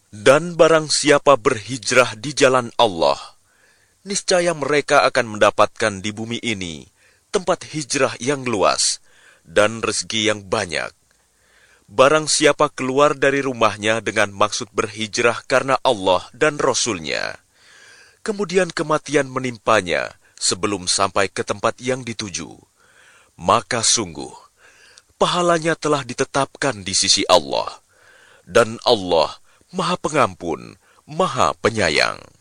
Dan barang siapa berhijrah di jalan Allah, niscaya mereka akan mendapatkan di bumi ini tempat hijrah yang luas dan rezeki yang banyak. Barang siapa keluar dari rumahnya dengan maksud berhijrah karena Allah dan Rasul-Nya, kemudian kematian menimpanya sebelum sampai ke tempat yang dituju, maka sungguh, pahalanya telah ditetapkan di sisi Allah, dan Allah Maha Pengampun, Maha Penyayang.